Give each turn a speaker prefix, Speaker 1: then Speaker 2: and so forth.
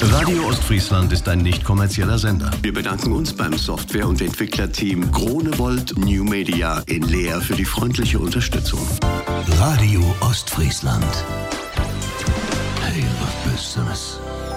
Speaker 1: Radio Ostfriesland ist ein nicht kommerzieller Sender.
Speaker 2: Wir bedanken uns beim Software- und Entwicklerteam Gronewold New Media in Leer für die freundliche Unterstützung.
Speaker 3: Radio Ostfriesland. Hey, was bist du das?